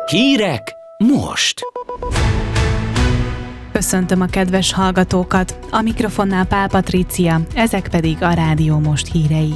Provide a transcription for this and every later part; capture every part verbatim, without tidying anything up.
Hírek most! Köszöntöm a kedves hallgatókat, a mikrofonnál Pál Patrícia, ezek pedig a Rádió Most hírei.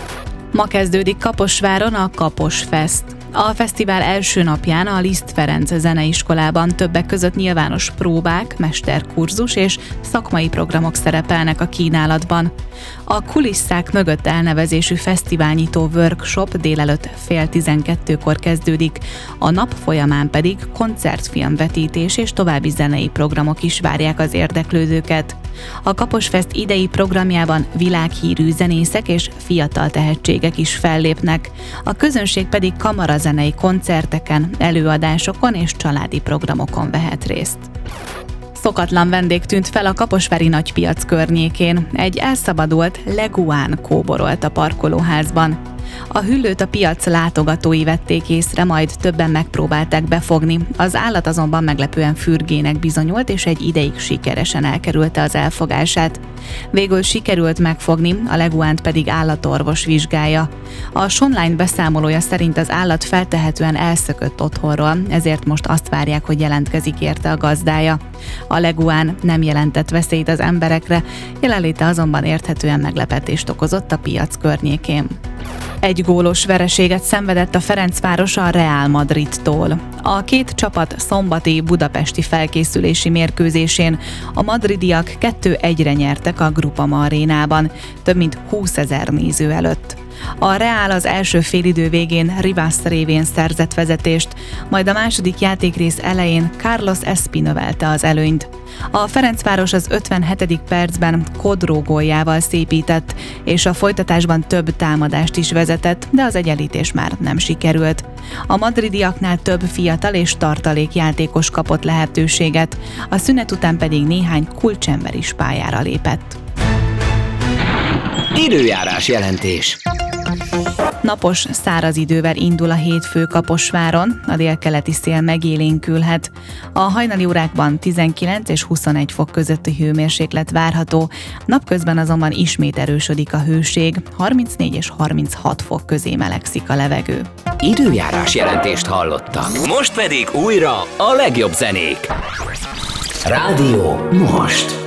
Ma kezdődik Kaposváron a Kapos Fest. A fesztivál első napján a Liszt Ferenc Zeneiskolában többek között nyilvános próbák, mesterkurzus és szakmai programok szerepelnek a kínálatban. A Kulisszák mögött elnevezésű fesztiválnyitó workshop délelőtt fél tizenkettőkor kezdődik, a nap folyamán pedig koncertfilmvetítés és további zenei programok is várják az érdeklődőket. A Kapos Fest idei programjában világhírű zenészek és fiatal tehetségek is fellépnek, a közönség pedig kamarazenei koncerteken, előadásokon és családi programokon vehet részt. Szokatlan vendég tűnt fel a kaposvári nagypiac környékén. Egy elszabadult leguán kóborolt a parkolóházban. A hüllőt a piac látogatói vették észre, majd többen megpróbálták befogni. Az állat azonban meglepően fürgének bizonyult, és egy ideig sikeresen elkerülte az elfogását. Végül sikerült megfogni, a leguánt pedig állatorvos vizsgálja. A Sonline beszámolója szerint az állat feltehetően elszökött otthonról, ezért most azt várják, hogy jelentkezik érte a gazdája. A leguán nem jelentett veszélyt az emberekre, jelenléte azonban érthetően meglepetést okozott a piac környékén. Egy gólos vereséget szenvedett a Ferencváros a Real Madridtól. A két csapat szombati budapesti felkészülési mérkőzésén a madridiak kettő egyre nyertek a Groupama arénában, több mint húszezer néző előtt. A Real az első félidő végén Rivas révén szerzett vezetést, majd a második játékrész elején Carlos Espi növelte az előnyt. A Ferencváros az ötvenhetedik percben Kodró góljával szépített, és a folytatásban több támadást is vezetett, de az egyenlítés már nem sikerült. A madridiaknál több fiatal és tartalék játékos kapott lehetőséget, a szünet után pedig néhány kulcsember is pályára lépett. Időjárás jelentés. Napos, száraz idővel indul a hétfő Kaposváron, a délkeleti szél megélénkülhet. A hajnali órákban tizenkilenc és huszonegy fok közötti hőmérséklet várható, napközben azonban ismét erősödik a hőség, harmincnégy és harminchat fok közé melegszik a levegő. Időjárás jelentést hallottak. Most pedig újra a legjobb zenék. Rádió Most.